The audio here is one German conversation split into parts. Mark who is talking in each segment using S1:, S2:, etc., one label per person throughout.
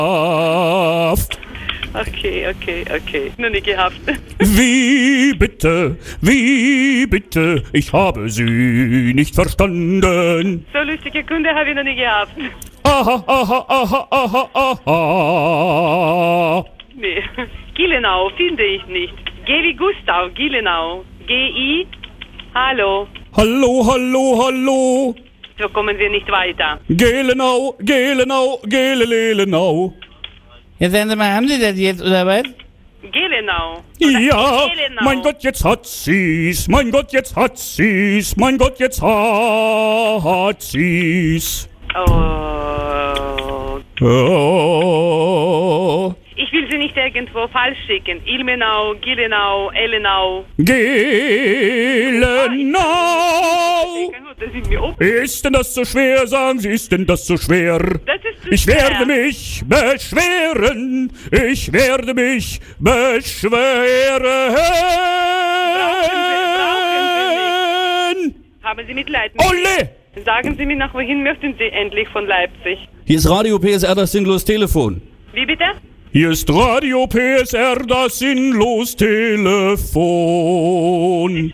S1: Okay. Noch nie gehabt.
S2: Wie bitte, ich habe Sie nicht verstanden.
S1: So lustige Kunde habe ich noch nie gehabt.
S2: Aha.
S1: Nee. Gielenau finde ich nicht. G wie Gustav, Gielenau. G-I, hallo.
S2: Hallo.
S1: So kommen wir nicht weiter.
S2: Gelenau, Gelelenau.
S3: Ja, sagen Sie mal, haben Sie das jetzt, oder was?
S1: Gielenau.
S2: Ja,
S1: Gelenau.
S2: mein Gott, jetzt hat sie's. Oh.
S1: Ich will sie nicht irgendwo falsch schicken. Ilmenau, Gielenau, Ellenau.
S2: Gelenau.
S1: Das ist mir ob.
S2: Ist denn das so schwer? Sagen Sie, ist denn das so schwer?
S1: Das ist zu
S2: Ich
S1: schwer.
S2: werde mich beschweren.
S1: Haben Sie Mitleid mit
S2: Olle!
S1: mir? Sagen Sie mir, nach wohin möchten Sie endlich von Leipzig?
S4: Hier ist Radio PSR, das sinnlos Telefon.
S1: Wie bitte?
S2: Hier ist Radio PSR, das sinnlos Telefon.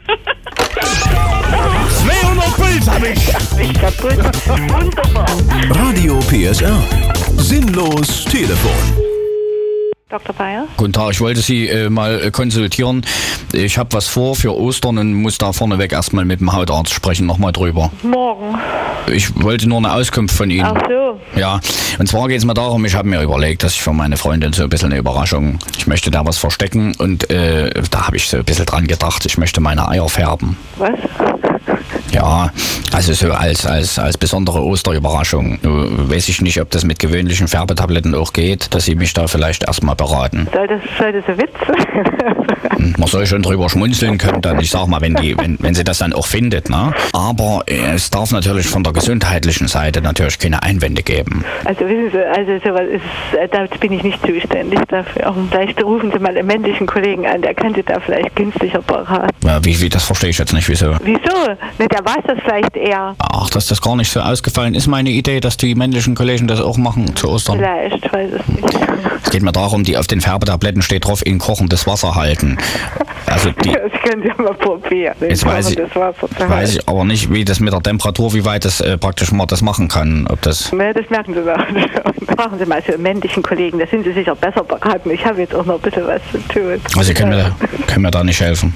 S2: 200 Puls hab ich.
S1: Wunderbar.
S5: Radio PSR. Sinnlos Telefon.
S1: Dr. Bayer?
S4: Guten Tag, ich wollte Sie mal konsultieren. Ich habe was vor für Ostern und muss da vorneweg erstmal mit dem Hautarzt sprechen, nochmal drüber.
S1: Morgen.
S4: Ich wollte nur eine Auskunft von Ihnen.
S1: Ach so.
S4: Ja, und zwar geht es mir darum, ich habe mir überlegt, dass ich für meine Freundin so ein bisschen eine Überraschung, ich möchte da was verstecken und da habe ich so ein bisschen dran gedacht, ich möchte meine Eier färben.
S1: Was?
S4: Ja, also so als besondere Osterüberraschung. Nur weiß ich nicht, ob das mit gewöhnlichen Färbetabletten auch geht, dass Sie mich da vielleicht erstmal beraten.
S1: Soll das ein Witz?
S4: Man soll schon drüber schmunzeln können, dann, ich sag mal, wenn sie das dann auch findet, ne? Aber es darf natürlich von der gesundheitlichen Seite natürlich keine Einwände geben.
S1: Also wissen Sie, sowas ist, da bin ich nicht zuständig dafür. Vielleicht rufen Sie mal einen männlichen Kollegen an, der könnte da vielleicht günstiger beraten.
S4: Ja, wie, das verstehe ich jetzt nicht, wieso?
S1: Wieso? Ne, der weiß das vielleicht eher.
S4: Ach, dass das gar nicht so ausgefallen ist, meine Idee, dass die männlichen Kollegen das auch machen zu Ostern.
S1: Vielleicht, weiß es nicht.
S4: Es geht mir darum, die auf den Färbetabletten steht drauf, in kochendes Wasser halten. Also die,
S1: Das können Sie mal probieren.
S4: jetzt weiß ich aber nicht, wie das mit der Temperatur, wie weit das praktisch man das machen kann. Ob das.
S1: Ne, das merken Sie doch. Fragen Sie mal für einen männlichen Kollegen, da sind Sie sicher besser beraten. Ich habe jetzt auch noch ein bisschen was zu tun.
S4: Also Sie können mir da nicht helfen.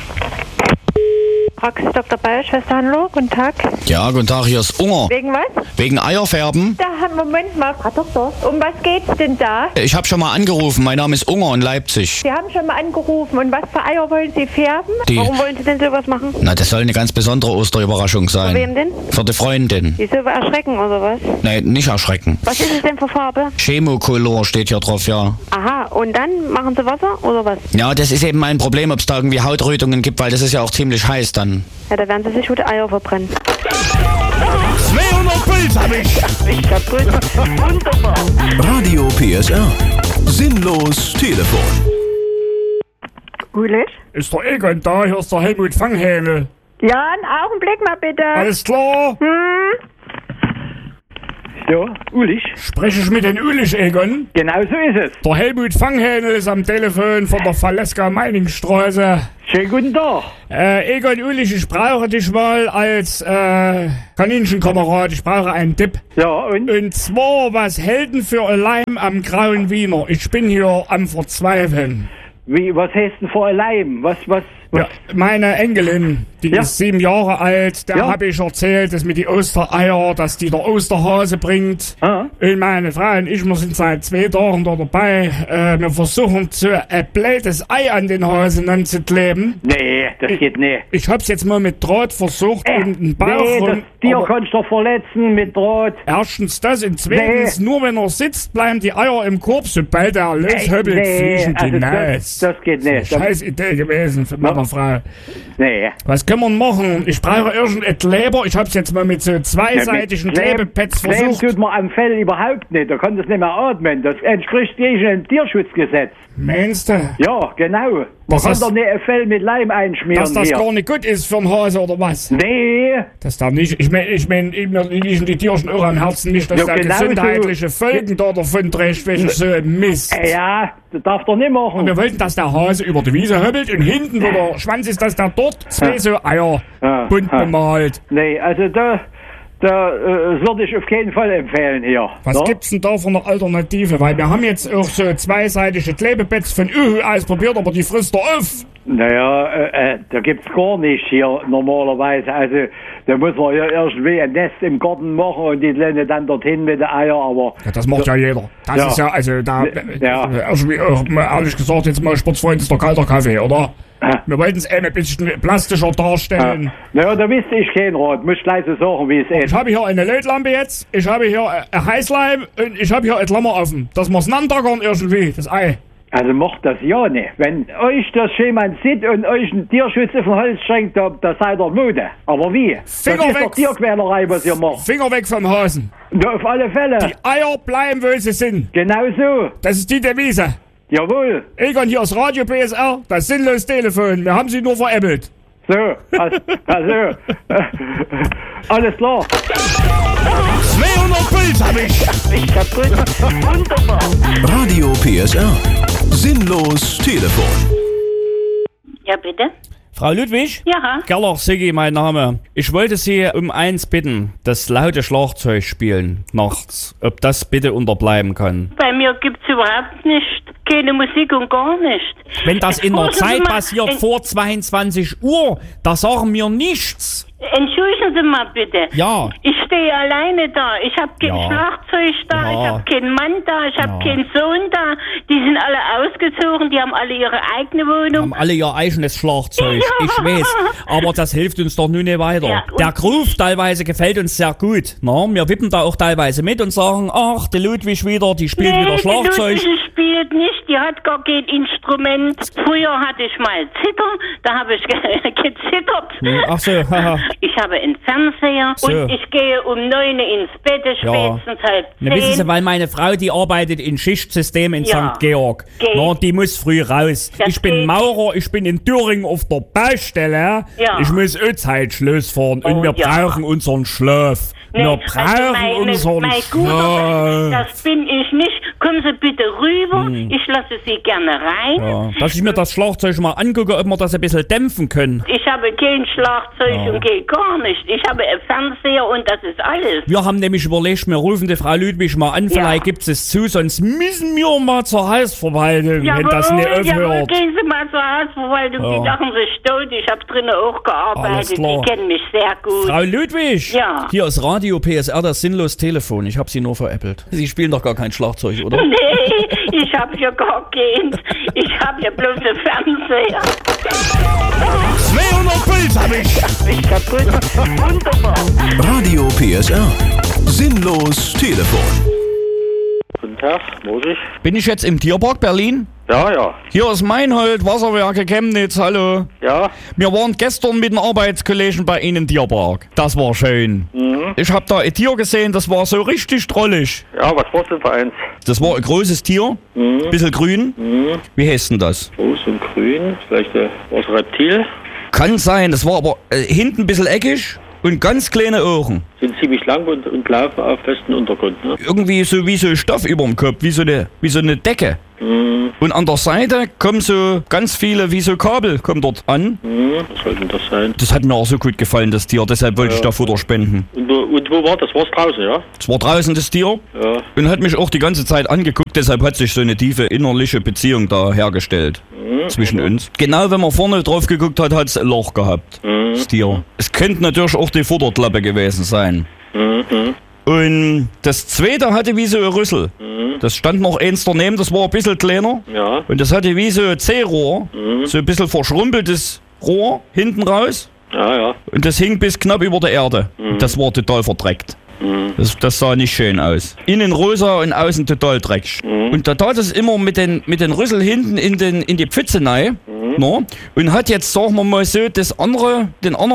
S1: Praxis Dr. Bayer, Schwester Hanlo, guten Tag.
S4: Ja, guten Tag, hier ist Unger.
S1: Wegen was?
S4: Wegen Eierfärben.
S1: Da, Moment mal, Frau Doktor. Um was geht's denn da?
S4: Ich habe schon mal angerufen, mein Name ist Unger in Leipzig.
S1: Sie haben schon mal angerufen. Und was für Eier wollen Sie färben?
S4: Die-
S1: Warum wollen Sie denn sowas machen?
S4: Na, das soll eine ganz besondere Osterüberraschung sein.
S1: Für wem denn?
S4: Für die Freundin.
S1: Die soll erschrecken oder was?
S4: Nee, nicht erschrecken.
S1: Was ist es denn für Farbe?
S4: Chemocolor steht hier drauf, ja.
S1: Aha, und dann machen Sie Wasser oder was?
S4: Ja, das ist eben mein Problem, ob es da irgendwie Hautrötungen gibt, weil das ist ja auch ziemlich heiß dann.
S1: Ja, da werden Sie sich gute Eier verbrennen.
S2: 200 Puls hab ich.
S1: Wunderbar.
S5: Radio PSR. Sinnlos Telefon.
S6: Ulisch?
S2: Ist der Egon da? Hier ist der Helmut Fanghähnel.
S6: Ja, einen Augenblick mal bitte.
S2: Alles klar?
S7: Ja, Ulich.
S2: Spreche ich mit den Ulich, Egon?
S7: Genau so ist es.
S2: Der Helmut Fanghähnel ist am Telefon von der Valeska Meiningstraße.
S7: Schönen guten Tag.
S2: Egon Ulich, ich brauche dich mal als Kaninchenkamerad. Ich brauche einen Tipp.
S7: Ja, und?
S2: Und zwar, was hält denn für ein Leim am Grauen Wiener? Ich bin hier am Verzweifeln.
S7: Wie, was heißt denn vor Leim? Was?
S2: Ja, meine Enkelin, die
S7: Ja.
S2: ist 7 Jahre alt, der
S7: Ja.
S2: habe ich erzählt, dass mit die Ostereier, dass die der Osterhase bringt.
S7: Ah.
S2: Und meine Frau und ich, wir sind seit 2 Tagen da dabei. Wir versuchen so ein blödes Ei an den Hasen anzukleben.
S7: Nee, das geht nicht.
S2: Ich hab's jetzt mal mit Draht versucht und einen Bauch
S7: Nee, das
S2: rum.
S7: Tier
S2: Aber
S7: kannst du doch verletzen mit Draht.
S2: erstens das und zweitens, nur wenn er sitzt, bleiben die Eier im Korb, sobald er loshöppelt, fliegen die nass.
S7: das geht nicht.
S2: Scheiß Idee gewesen für meine Frau.
S7: Nee.
S2: Was können wir machen? Ich brauche irgendein Kleber. Ich hab's jetzt mal mit so zweiseitigen Klebepads
S7: Kleben
S2: versucht.
S7: tut man am Fell überhaupt nicht. Da kann das nicht mehr atmen. Das entspricht jedem Tierschutzgesetz.
S2: Meinst du?
S7: Ja, genau. Man
S2: Was
S7: kann
S2: das-
S7: doch nicht ein Fell mit Leim einschmieren
S2: Dass das
S7: hier.
S2: gar nicht gut ist für einen Hase oder was?
S7: Nee,
S2: Das darf nicht. Ich mein, mir liegen die Tierchen auch am Herzen nicht, dass
S7: Ja,
S2: der
S7: genau so.
S2: gesundheitliche Folgen da davon trägt, welchen so ein Mist.
S7: ja, das darf doch nicht machen.
S2: Wir wollten, dass der Hase über die Wiese hoppelt und hinten, wo der Schwanz ist, dass der dort zwei so Eier
S7: Ja.
S2: bunt
S7: Ja.
S2: bemalt.
S7: Nee, also da würde ich auf keinen Fall empfehlen hier.
S2: Was
S7: no?
S2: gibt's denn da für eine Alternative? Weil wir haben jetzt auch so zweiseitige Klebepads von Uhu ausprobiert, aber die frisst er auf.
S7: Naja, da gibt's gar nicht hier normalerweise. Also da muss man ja irgendwie ein Nest im Garten machen und die Lenne dann dorthin mit den Eier, aber
S2: Ja, das macht ja jeder. Das
S7: Ja.
S2: ist ja, also da,
S7: Ja.
S2: irgendwie auch, ehrlich gesagt, jetzt mal Sportsfreund ist der kalter Kaffee, oder?
S7: Ja.
S2: Wir wollten es ein bisschen plastischer darstellen.
S7: naja, da wüsste ich keinen Rat. Muss gleich so sagen, wie es
S2: Ich
S7: ist.
S2: habe hier eine Lötlampe jetzt, ich habe hier ein Heißleim und ich habe hier ein Klammer offen. Das muss nandackern irgendwie, das Ei.
S7: Also macht das ja nicht. Wenn euch das jemand sieht und euch einen Tierschutz auf den Hals schenkt, da seid ihr Mode. Aber wie?
S2: Finger
S7: das ist
S2: weg.
S7: doch Tierquälerei, was ihr macht.
S2: Finger weg vom Hasen.
S7: Na, auf alle Fälle.
S2: Die Eier bleiben, wo sie sind.
S7: Genau so.
S2: Das ist die Devise.
S7: Jawohl.
S2: Egon, hier ist Radio PSR, das sinnlos Telefon. Wir haben sie nur veräppelt.
S7: So. Also. Alles klar.
S2: 200 Puls hab ich.
S1: Ich kaputt. Wunderbar.
S5: Radio PSR. Sinnlos Telefon.
S6: Ja, bitte?
S3: Frau Ludwig?
S6: Ja.
S3: Gerlach Siggi, mein Name. Ich wollte Sie um eins bitten, das laute Schlagzeug spielen nachts. Ob das bitte unterbleiben kann.
S6: Bei mir gibt's überhaupt nicht. Keine Musik und gar nicht.
S3: Wenn das in der
S6: Entschuldigen Sie
S3: Zeit
S6: mal,
S3: passiert vor 22 Uhr, da sagen wir nichts.
S6: Entschuldigen Sie mal bitte.
S3: Ja.
S6: Ich stehe alleine da. Ich habe kein
S3: Ja.
S6: Schlagzeug da.
S3: Ja.
S6: Ich habe keinen Mann da. Ich habe
S3: Ja.
S6: keinen Sohn da. Die sind alle ausgezogen. Die haben alle ihre eigene Wohnung.
S3: Haben alle ihr eigenes Schlagzeug,
S6: Ja.
S3: ich weiß. Aber das hilft uns doch nun nicht weiter.
S6: Ja, und-
S3: Der Groove teilweise gefällt uns sehr gut. Na, wir wippen da auch teilweise mit und sagen, ach, die Ludwig wieder, die spielt wieder
S6: Die
S3: Schlagzeug.
S6: Ludwig spielt nicht. Die hat gar kein Instrument. Früher hatte ich mal Zitter. Da habe ich gezittert.
S3: Ach so, haha.
S6: Ich habe einen Fernseher
S3: So.
S6: und ich gehe um 9 Uhr ins Bett, spätestens halb 10.
S3: Na, wissen Sie, weil meine Frau, die arbeitet in Schichtsystem in
S6: Ja.
S3: St. Georg.
S6: Geht.
S3: Na, die muss früh raus.
S6: Das
S3: Ich bin
S6: geht.
S3: Maurer, ich bin in Thüringen auf der Baustelle.
S6: Ja.
S3: Ich muss auch Zeitschluss fahren und
S6: Oh,
S3: wir
S6: ja.
S3: brauchen unseren Schlaf. Wir brauchen unseren
S6: mein Guter,
S3: Schlaf.
S6: das bin ich nicht. Kommen Sie bitte rüber. Ich lasse Sie gerne rein.
S3: Ja, dass ich mir das Schlagzeug mal angucke, ob wir das ein bisschen dämpfen können.
S6: Ich habe kein Schlagzeug und kein gar nicht. Ich habe einen Fernseher und das ist alles.
S3: Wir haben nämlich überlegt, wir rufen die Frau Ludwig mal an, vielleicht gibt es zu, sonst müssen wir mal zur Hausverwaltung, wenn das nicht
S6: jawohl,
S3: aufhört.
S6: gehen Sie mal zur Hausverwaltung.
S3: Ja.
S6: Die lachen sich tot. Ich habe drinnen auch
S3: Alles
S6: gearbeitet.
S3: klar.
S6: Die kennen mich sehr gut.
S3: Frau Ludwig,
S6: Ja.
S3: hier ist Radio PSR, das sinnlos Telefon. Ich habe Sie nur veräppelt. Sie spielen doch gar kein Schlagzeug, oder?
S6: Nee, ich habe ja gar keins. Ich habe ja bloß einen Fernseher.
S2: 200 Puls hab ich.
S1: Ich kaputt. Wunderbar.
S5: Radio PSR. Sinnlos Telefon.
S7: Guten Tag, Mosig.
S4: Bin ich jetzt im Tierpark Berlin?
S7: Ja, ja.
S4: Hier ist Meinhold, Wasserwerke Chemnitz, hallo.
S7: Ja.
S4: Wir waren gestern mit den Arbeitskollegen bei Ihnen im Tierpark. Das war schön. Ich hab da ein Tier gesehen, das war so richtig drollig.
S7: Ja, was war's denn für eins?
S4: Das war ein großes Tier, bisschen grün. Wie heißt denn das?
S7: Groß und grün. Vielleicht was Reptil.
S4: Kann sein, das war aber hinten ein bisschen eckig und ganz kleine Augen.
S7: Sind ziemlich lang und laufen auf festem Untergrund, ne?
S4: Irgendwie so wie so Stoff überm Kopf, wie so eine Decke. Und an der Seite kommen so ganz viele, wie so Kabel, kommen dort an.
S7: Was soll denn das sein?
S4: Das hat mir auch so gut gefallen, das Tier, deshalb wollte ich da Futter spenden.
S7: Und wo war das? War's draußen, ja?
S4: Es war draußen das Tier
S7: Ja.
S4: und hat mich auch die ganze Zeit angeguckt, deshalb hat sich so eine tiefe innerliche Beziehung da hergestellt zwischen uns. Genau wenn man vorne drauf geguckt hat, hat es ein Loch gehabt, das Tier. Es könnte natürlich auch die Futterklappe gewesen sein. Und das zweite hatte wie so ein Rüssel. Das stand noch eins daneben, das war ein bisschen kleiner.
S7: Ja.
S4: Und das hatte wie so ein C-Rohr, so ein bisschen verschrumpeltes Rohr hinten raus.
S7: Ja, ja.
S4: Und das hing bis knapp über der Erde. Das war total verdreckt. Das sah nicht schön aus. Innen rosa und außen total dreckig. Und da tat es immer mit den Rüssel hinten in die Pfütze rein. No? Und hat jetzt, sagen wir mal so, den anderen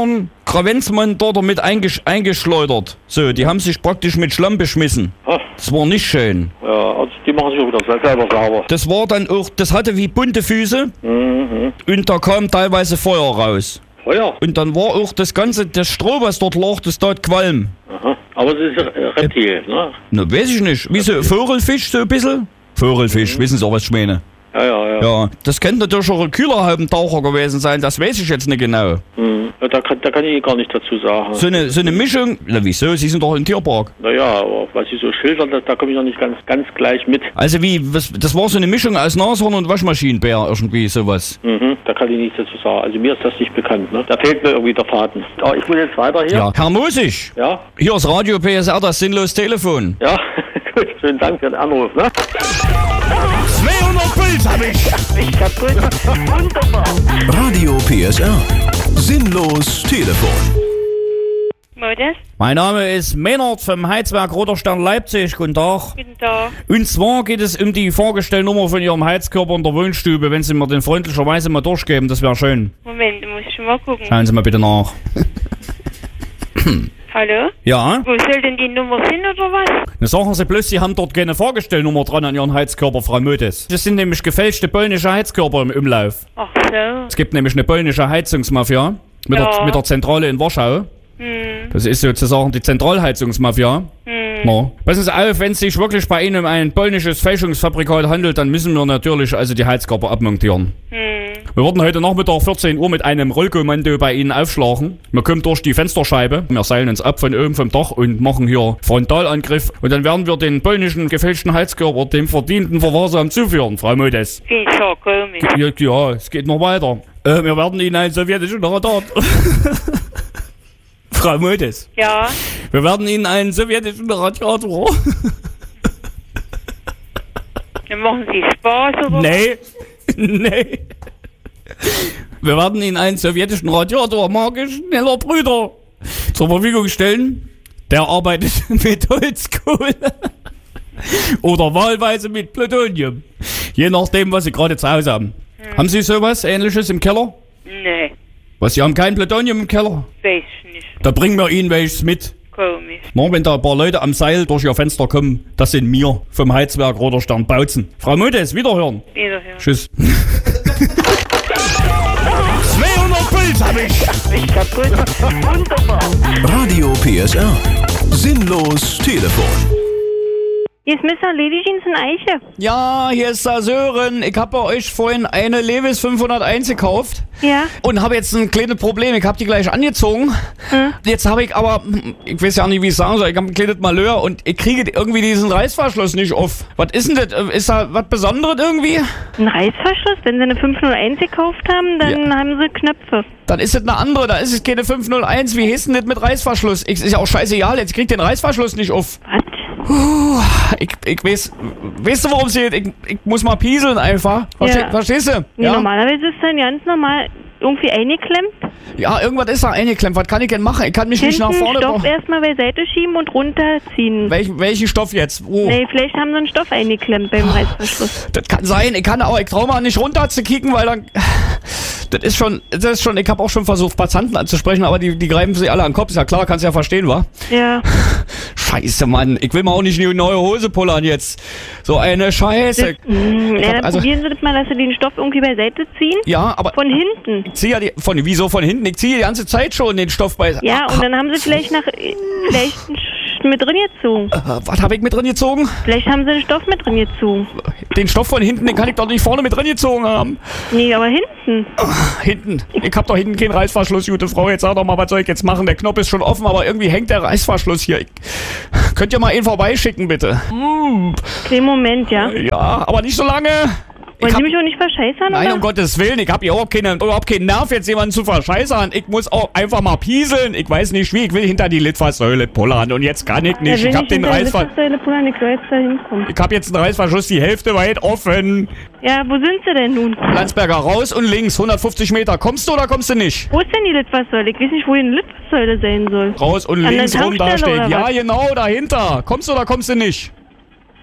S4: Kravenzmann dort damit eingeschleudert. So, die haben sich praktisch mit Schlamm beschmissen. Das war nicht schön.
S8: Ja, also die machen sich auch wieder selber sauber.
S4: Das war dann auch, das hatte wie bunte Füße und da kam teilweise Feuer raus.
S8: Feuer?
S4: Und dann war auch das Stroh, was dort lag, das tat Qualm.
S8: Aha. Aber das ist Reptil, ne?
S4: Na, weiß ich nicht. Wie so Vogelfisch so ein bisschen? Vogelfisch, wissen Sie auch, was ich meine? Ja, das könnte natürlich auch ein Kühlerhaubentaucher gewesen sein, das weiß ich jetzt nicht genau.
S8: Ja, da kann ich gar nicht dazu sagen.
S4: So eine Mischung, na wieso, Sie sind doch im Tierpark.
S8: Naja, aber was Sie so schildern, da komme ich noch nicht ganz gleich mit.
S4: Also das war so eine Mischung aus Nashorn und Waschmaschinenbär, irgendwie sowas.
S8: Da kann ich nichts dazu sagen. Also mir ist das nicht bekannt, ne? Da fehlt mir irgendwie der Faden. Aber ich muss jetzt weiter hier.
S4: Ja, Herr Mosig.
S8: Ja?
S4: Hier ist Radio PSR, das sinnlos Telefon.
S8: Ja, gut, schönen Dank für den Anruf, ne?
S2: 200 Puls hab ich.
S1: Ich kaputt. Wunderbar.
S5: Radio PSR. Sinnlos Telefon.
S9: Modest?
S3: Mein Name ist Maynard vom Heizwerk Roter Stern Leipzig. Guten Tag.
S9: Guten Tag.
S3: Und zwar geht es um die Fahrgestellnummer von Ihrem Heizkörper in der Wohnstube. Wenn Sie mir den freundlicherweise mal durchgeben, das wäre schön.
S9: Moment, muss ich schon mal gucken.
S3: Schauen Sie mal bitte nach.
S9: Hallo?
S3: Ja?
S9: Wo soll denn die Nummer sein oder was?
S3: Na, sagen Sie bloß, Sie haben dort keine Fahrgestellnummer dran an Ihren Heizkörper, Frau Mödes. Das sind nämlich gefälschte polnische Heizkörper im Umlauf.
S9: Ach so.
S3: Es gibt nämlich eine polnische Heizungsmafia mit der Zentrale in Warschau. Das ist sozusagen die Zentralheizungsmafia. No. Passen Sie auf, wenn es sich wirklich bei Ihnen um ein polnisches Fälschungsfabrikat handelt, dann müssen wir natürlich also die Heizkörper abmontieren. Wir werden heute Nachmittag 14 Uhr mit einem Rollkommando bei Ihnen aufschlagen. Wir kommen durch die Fensterscheibe, wir seilen uns ab von oben vom Dach und machen hier Frontalangriff. Und dann werden wir den polnischen gefälschten Heizkörper dem verdienten Verwahrsam zuführen, Frau Modes.
S9: Geht so komisch.
S3: Ja, es geht noch weiter. Wir werden Ihnen einen sowjetischen Radar... Frau Modes.
S9: Ja?
S3: Wir werden Ihnen einen sowjetischen Radiator...
S9: Dann machen Sie Spaß oder?
S3: Nee. Wir werden Ihnen einen sowjetischen Radiator Marke Schneller Brüder zur Verfügung stellen. Der arbeitet mit Holzkohle. Oder wahlweise mit Plutonium. Je nachdem, was Sie gerade zu Hause haben. Haben Sie sowas Ähnliches im Keller?
S9: Nee,
S3: Was, Sie haben kein Plutonium im Keller?
S9: weiß ich nicht.
S3: Da bringen wir Ihnen welches mit.
S9: Komisch.
S3: Morgen, wenn da ein paar Leute am Seil durch Ihr Fenster kommen, das sind wir vom Heizwerk Roter Stern Bautzen. Frau Modes, wiederhören.
S9: Wiederhören.
S3: Tschüss.
S2: 200 Puls hab ich.
S1: Ich kaputt. Wunderbar.
S5: Radio PSR. Sinnlos Telefon.
S9: Hier ist Mr. Ledigins in Eiche.
S4: Ja, hier ist der Sören. Ich habe bei euch vorhin eine Levis 501 gekauft.
S9: Ja?
S4: Und habe jetzt ein kleines Problem. Ich habe die gleich angezogen. Jetzt habe ich aber, ich weiß ja nicht, wie ich sagen soll, ich habe ein kleines Malheur und ich kriege irgendwie diesen Reißverschluss nicht auf. Was ist denn das? Ist da was Besonderes irgendwie?
S9: Ein Reißverschluss? Wenn Sie eine 501 gekauft haben, dann haben Sie Knöpfe.
S4: Dann ist es eine andere, da ist es keine 501. Wie hieß denn das mit Reißverschluss? Ist ja auch scheißegal, jetzt kriegt den Reißverschluss nicht auf.
S9: Was?
S4: Ich weiß, weißt du, worum es geht? Ich muss mal pieseln einfach. Verstehst du?
S9: Ja, normalerweise ist dann ganz normal irgendwie eingeklemmt.
S4: Ja, irgendwas ist da eingeklemmt. Was kann ich denn machen? Ich kann mich nicht nach vorne...
S9: Stoff erstmal beiseite schieben und runterziehen.
S4: Welchen Stoff jetzt? Wo?
S9: Nee, vielleicht haben sie einen Stoff eingeklemmt beim Reißverschluss.
S4: Das kann sein. Ich traue mal nicht runter zu kicken, weil dann... Das ist schon, ich habe auch schon versucht, Passanten anzusprechen, aber die greifen sich alle an den Kopf. Ist ja klar, kannst ja verstehen, wa?
S9: Ja.
S4: Scheiße, Mann. Ich will mir auch nicht eine neue Hose pullern jetzt. So eine Scheiße.
S9: Dann probieren Sie das mal, dass Sie den Stoff irgendwie beiseite ziehen.
S4: Ja, aber...
S9: Von hinten.
S4: Ich ziehe ja wieso von hinten? Ich ziehe die ganze Zeit schon den Stoff beiseite.
S9: Ja, und dann haben Sie vielleicht mit drin gezogen.
S4: Was habe ich mit drin gezogen?
S9: Vielleicht haben Sie den Stoff mit drin gezogen.
S4: Den Stoff von hinten, den kann ich doch nicht vorne mit drin gezogen haben.
S9: Nee, aber hinten.
S4: Hinten? Ich hab doch hinten keinen Reißverschluss, gute Frau. Jetzt sag doch mal, was soll ich jetzt machen? Der Knopf ist schon offen, aber irgendwie hängt der Reißverschluss hier. Könnt ihr mal einen vorbeischicken, bitte?
S9: Okay, Moment, ja.
S4: Ja, aber nicht so lange.
S9: Wollen Sie mich auch nicht verscheißern,
S4: Nein,
S9: oder?
S4: um Gottes Willen, ich habe hier überhaupt keinen Nerv, jetzt jemanden zu verscheißern. Ich muss auch einfach mal pieseln. Ich weiß nicht wie, ich will hinter die Litfaßsäule pullern und jetzt kann ich nicht. Ich habe den Reißverschluss. Ich habe jetzt einen Reißverschluss die Hälfte weit offen.
S9: Ja, wo sind Sie denn nun?
S4: Landsberger raus und links, 150 Meter. Kommst du oder kommst du nicht?
S9: Wo ist denn die Litfaßsäule? Ich weiß nicht, wo die Litfaßsäule sein soll.
S4: Raus und
S9: An
S4: links
S9: der
S4: rum da
S9: Tankstelle,
S4: steht.
S9: oder
S4: Ja,
S9: was?
S4: genau, dahinter. Kommst du oder kommst du nicht?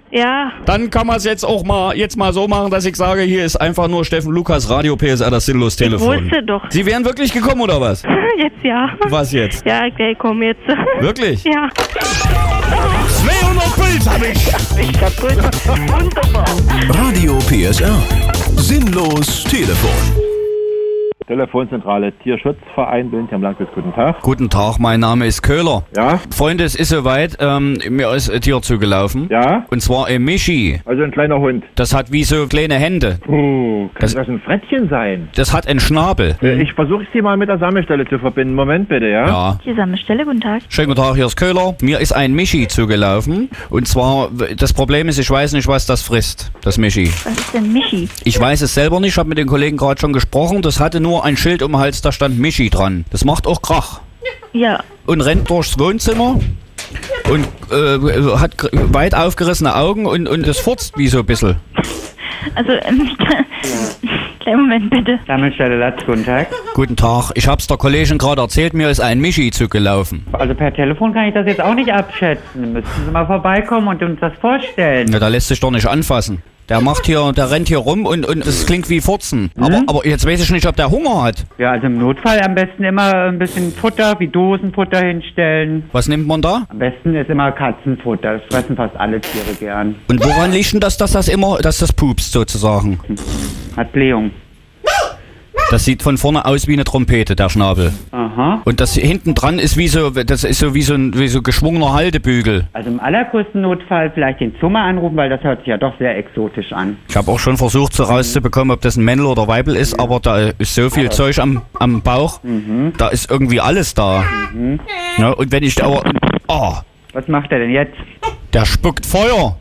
S9: Ja.
S4: Dann kann man es jetzt mal so machen, dass ich sage, hier ist einfach nur Steffen Lukas, Radio PSR, das sinnlos Telefon.
S9: Ich wusste doch.
S4: Sie wären wirklich gekommen, oder was?
S9: Jetzt ja.
S4: Was jetzt?
S9: Ja, ich komme jetzt.
S4: Wirklich?
S9: Ja.
S2: 200 Puls hab ich.
S1: Ich kaputt. Wunderbar.
S5: Radio PSR. Sinnlos Telefon.
S10: Telefonzentrale Tierschutzverein Bildheim Landkreis, guten Tag.
S4: Guten Tag, mein Name ist Köhler.
S10: Ja?
S4: Freunde, es ist soweit, mir ist ein Tier zugelaufen.
S10: Ja?
S4: Und zwar ein Michi.
S10: Also ein kleiner Hund.
S4: Das hat wie so kleine Hände.
S10: Kann das ein Frettchen sein?
S4: Das hat einen Schnabel.
S10: Ich versuche Sie mal mit der Sammelstelle zu verbinden. Moment bitte, ja?
S4: Ja.
S9: Die Sammelstelle, guten Tag.
S4: Schönen guten Tag, hier ist Köhler. Mir ist ein Michi zugelaufen. Und zwar, das Problem ist, ich weiß nicht, was das frisst, das Michi.
S9: Was ist denn Michi?
S4: Ich weiß es selber nicht, ich habe mit den Kollegen gerade schon gesprochen. Das hatte nur ein Schild um den Hals, da stand Michi dran. Das macht auch Krach.
S9: Ja.
S4: Und rennt durchs Wohnzimmer und hat weit aufgerissene Augen und das furzt wie so ein bisschen.
S9: Also, kleinen Moment bitte.
S11: Sammelstelle Latz, guten Tag.
S4: Guten Tag, ich hab's der Kollegin gerade erzählt, mir ist ein Michi zugelaufen.
S11: Also per Telefon kann ich das jetzt auch nicht abschätzen. Müssten Sie mal vorbeikommen und uns das vorstellen.
S4: Ja, da lässt sich doch nicht anfassen. Der rennt hier rum und es klingt wie Furzen. Aber jetzt weiß ich nicht, ob der Hunger hat.
S11: Ja, also im Notfall am besten immer ein bisschen Futter, wie Dosenfutter hinstellen.
S4: Was nimmt man da?
S11: Am besten ist immer Katzenfutter. Das fressen fast alle Tiere gern.
S4: Und woran liegt denn dass das pupst sozusagen?
S11: Hat Blähung.
S4: Das sieht von vorne aus wie eine Trompete, der Schnabel.
S11: Aha.
S4: Und das hinten dran ist wie so geschwungener Haltebügel.
S11: Also im allergrößten Notfall vielleicht den Zummer anrufen, weil das hört sich ja doch sehr exotisch an.
S4: Ich habe auch schon versucht, so rauszubekommen, ob das ein Männl oder Weibel ist, aber da ist so viel Zeug am Bauch. Da ist irgendwie alles da. Ja, und wenn ich aber... Oh,
S11: Was macht er denn jetzt?
S4: der spuckt Feuer.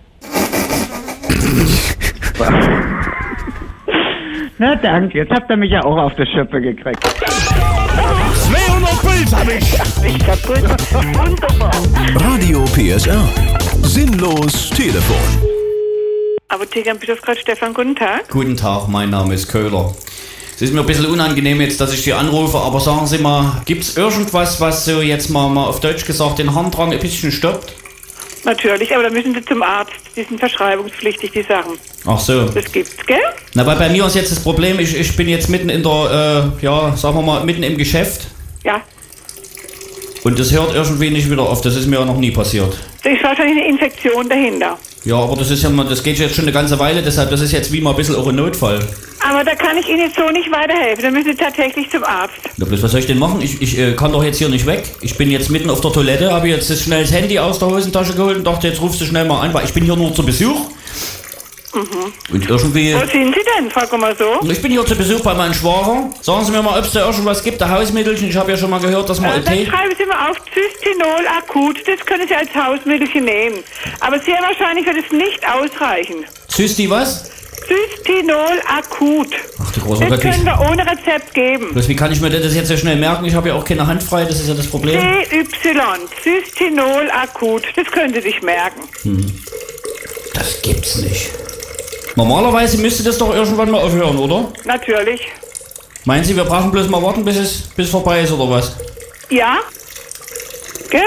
S11: Na danke, jetzt habt ihr mich ja auch auf die Schippe gekriegt.
S2: 200 Puls hab ich.
S1: Ich kaputt. Wunderbar.
S5: Radio PSR. Sinnlos Telefon.
S1: Apotheker am Bischofsgrad, Stefan, guten Tag.
S4: Guten Tag, mein Name ist Köhler. Es ist mir ein bisschen unangenehm jetzt, dass ich Sie anrufe, aber sagen Sie mal, gibt's irgendwas, was so jetzt mal auf Deutsch gesagt den Harndrang ein bisschen stoppt?
S1: Natürlich, aber da müssen Sie zum Arzt. Die sind verschreibungspflichtig, die Sachen.
S4: Ach so.
S1: Das gibt's, gell?
S4: Na, weil bei mir ist jetzt das Problem, ich bin jetzt mitten in der, sagen wir mal, mitten im Geschäft.
S1: Ja.
S4: Und das hört irgendwie nicht wieder auf, das ist mir ja noch nie passiert.
S1: Da ist wahrscheinlich eine Infektion dahinter.
S4: Ja, aber das geht jetzt schon eine ganze Weile, deshalb, das ist jetzt wie mal ein bisschen auch ein Notfall.
S1: Aber da kann ich Ihnen jetzt so nicht weiterhelfen. Da müssen Sie tatsächlich zum Arzt.
S4: Ja, bloß was soll ich denn machen? Ich kann doch jetzt hier nicht weg. Ich bin jetzt mitten auf der Toilette, habe jetzt schnell das Handy aus der Hosentasche geholt und dachte, jetzt rufst du schnell mal an, weil ich bin hier nur zu Besuch. Und irgendwie...
S1: Wo sind Sie denn? Frag mal so.
S4: Ich bin hier zu Besuch bei meinem Schwager. Sagen Sie mir mal, ob es da irgendwas gibt, ein Hausmittelchen. Ich habe ja schon mal gehört, dass man...
S1: Dann schreiben Sie mal auf Cysteinol akut. Das können Sie als Hausmittelchen nehmen. Aber sehr wahrscheinlich wird es nicht ausreichen.
S4: Cysti was?
S1: Cysteinol akut.
S4: Ach du großer
S1: Das
S4: Gott.
S1: können wir ohne Rezept geben.
S4: Bloß wie kann ich mir das jetzt so schnell merken? Ich habe ja auch keine Hand frei, das ist ja das Problem.
S1: CY, Cysteinol akut. Das können Sie sich merken.
S4: Das gibt's nicht. Normalerweise müsste das doch irgendwann mal aufhören, oder?
S1: Natürlich.
S4: Meinen Sie, wir brauchen bloß mal warten, bis es vorbei ist, oder was?
S1: Ja? Gell?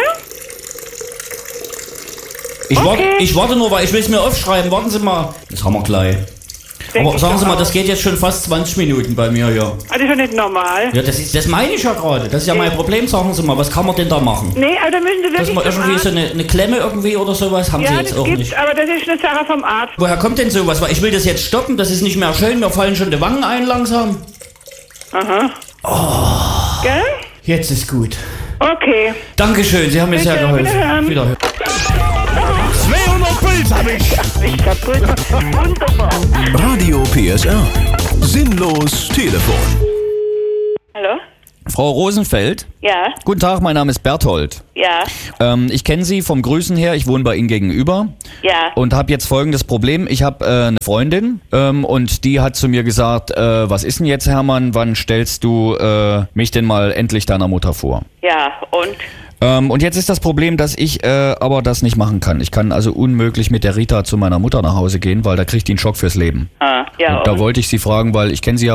S4: Ich warte nur, weil ich will es mir aufschreiben. Warten Sie mal. Das haben wir gleich. Aber sagen Sie mal, das geht jetzt schon fast 20 Minuten bei mir, ja.
S1: Das ist ja nicht normal.
S4: Ja, das meine ich ja gerade. Das ist ja mein Problem. Sagen Sie mal, was kann man denn da machen?
S1: Nee, aber da müssen Sie
S4: Dass
S1: wirklich
S4: man
S1: zum
S4: irgendwie
S1: Arzt.
S4: so eine Klemme irgendwie oder sowas haben Sie
S1: Ja,
S4: jetzt
S1: das
S4: auch
S1: gibt's,
S4: nicht.
S1: aber das ist eine Sache vom Arzt.
S4: Woher kommt denn sowas? Weil ich will das jetzt stoppen, das ist nicht mehr schön, mir fallen schon die Wangen ein langsam.
S1: Aha.
S4: Oh.
S1: Gell?
S4: Jetzt ist gut.
S1: Okay.
S4: Dankeschön, Sie haben mir sehr geholfen.
S1: Wiederhören.
S2: 200 Puls hab ich.
S1: Ich kaputt. Wunderbar.
S5: Radio PSR. Sinnlos Telefon.
S1: Hallo?
S4: Frau Rosenfeld?
S1: Ja?
S4: Guten Tag, mein Name ist Berthold.
S1: Ja?
S4: Ich kenne Sie vom Grüßen her, ich wohne bei Ihnen gegenüber.
S1: Ja?
S4: Und habe jetzt folgendes Problem. Ich habe eine Freundin und die hat zu mir gesagt, was ist denn jetzt, Hermann, wann stellst du mich denn mal endlich deiner Mutter vor?
S1: Ja, und?
S4: Und jetzt ist das Problem, dass ich aber das nicht machen kann. Ich kann also unmöglich mit der Rita zu meiner Mutter nach Hause gehen, weil da kriegt die einen Schock fürs Leben.
S1: Ah, ja.
S4: Und da wollte ich Sie fragen, weil ich kenne Sie ja